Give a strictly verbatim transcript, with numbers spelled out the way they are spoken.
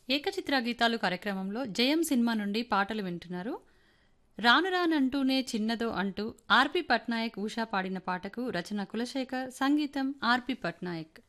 ఏకచిత్ర గీతాలు కార్యక్రమంలో జయం సినిమా నుండి పాటలు వింటున్నారు. రాను రానంటూనే చిన్నదో అంటూ ఆర్పి పట్నాయక్ ఉషా పాడిన పాటకు రచన కులశేఖర్, సంగీతం ఆర్పి పట్నాయక్.